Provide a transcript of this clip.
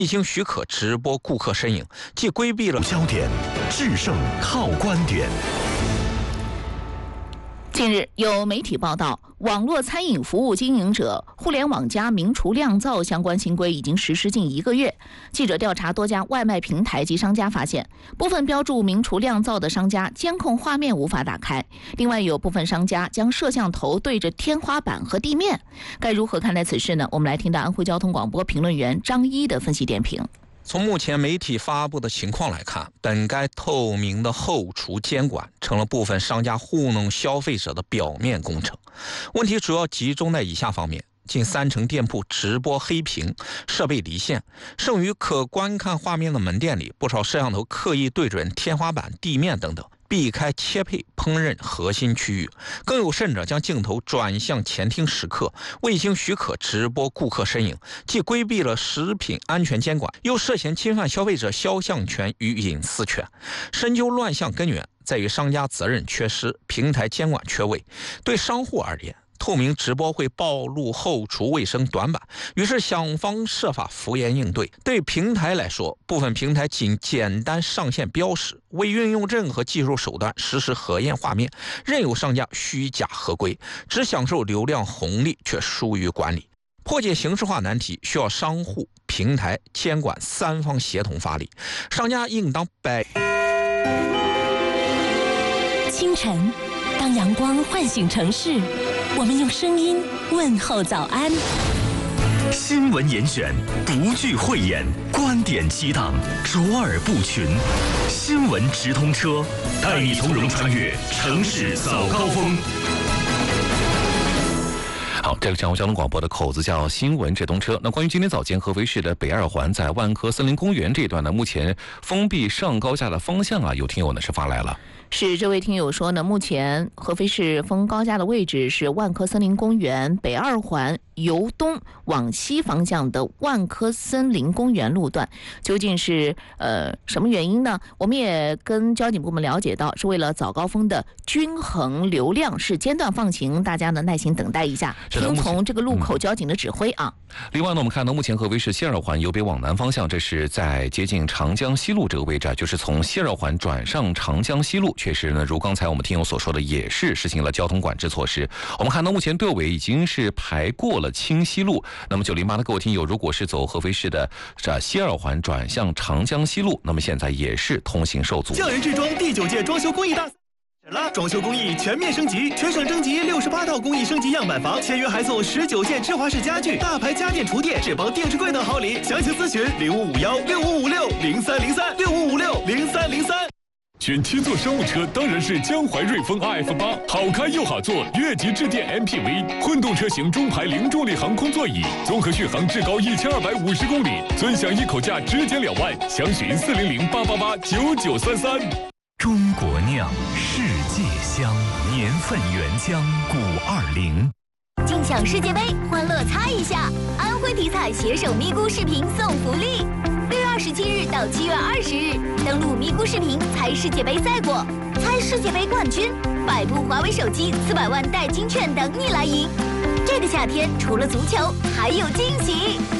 未经许可直播顾客身影，既规避了焦点，制胜靠观点。 近日，有媒体报道，网络餐饮服务经营者互联网加名厨酿造相关新规已经实施近1个月。记者调查多家外卖平台及商家发现，部分标注名厨酿造的商家监控画面无法打开，另外有部分商家将摄像头对着天花板和地面。该如何看待此事呢？我们来听到安徽交通广播评论员张一的分析点评。 从目前媒体发布的情况来看，本该透明的后厨监管成了部分商家糊弄消费者的表面工程。问题主要集中在以下方面：近30%店铺直播黑屏，设备离线；剩余可观看画面的门店里，不少摄像头刻意对准天花板、地面等等，避开切配烹饪核心区域。更有甚者，将镜头转向前厅食客，未经许可直播顾客身影，既规避了食品安全监管，又涉嫌侵犯消费者肖像权与隐私权。深究乱象根源在于商家责任缺失，平台监管缺位。对商户而言，透明直播会暴露后厨卫生短板，于是想方设法敷衍应对。对平台来说，部分平台仅简单上线标识，未运用任何技术手段实施核验画面，任由商家虚假合规，只享受流量红利，却疏于管理。破解形式化难题需要商户、平台、监管3方协同发力，商家应当清晨，当阳光唤醒城市，我们用声音问候早安。 新闻严选，不惧讳言，观点激荡，卓尔不群。新闻直通车，带你从容穿越城市早高峰。 好，这个江苏交通广播的口子叫新闻直通车。那关于今天早间合肥市的北2环在万科森林公园这一段呢，目前封闭上高架的方向有听友呢是发来了。 是这位听友说呢，目前合肥市封高架的位置是万科森林公园北2环由东往西方向的万科森林公园路段，究竟是什么原因呢？我们也跟交警部门了解到，是为了早高峰的均衡流量，是间断放行，大家呢耐心等待一下，听从这个路口交警的指挥啊。 另外呢，我们看到目前合肥市西2环由北往南方向，这是在接近长江西路这个位置，就是从西2环转上长江西路。确实呢，如刚才我们听友所说的，也是实行了交通管制措施。我们看到目前队尾已经是排过了清西路。那么908的各位听友，如果是走合肥市的西2环转向长江西路，那么现在也是通行受阻。 匠人制装第9届装修工艺大赛装修工艺全面升级，全省征集68套工艺升级样板房，签约还送19件芝华士家具、大牌家电厨电、智邦电视柜等好礼。详情咨询05516556030365560303。 选7座商务车当然是江淮瑞风 RF8， 好开又好坐，越级致电 MPV， 混动车型中排零重力航空座椅，综合续航至高1250公里，尊享一口价直减2万，详询40088889933。 中国酿，世界香，年份原浆520。 尽享世界杯，欢乐猜一下！安徽体彩携手咪咕视频送福利，6月27日到7月20日，登录咪咕视频猜世界杯赛果，猜世界杯冠军，100部华为手机，400万代金券等你来赢。这个夏天除了足球，还有惊喜！